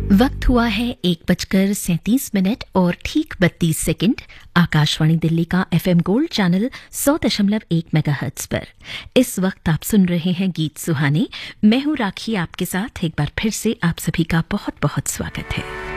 वक्त हुआ है 1:37 और ठीक 32 सेकंड। आकाशवाणी दिल्ली का एफएम गोल्ड चैनल 100.1 मेगाहर्ट्ज पर इस वक्त आप सुन रहे हैं गीत सुहाने। मैं हूं राखी, आपके साथ एक बार फिर से आप सभी का बहुत बहुत स्वागत है।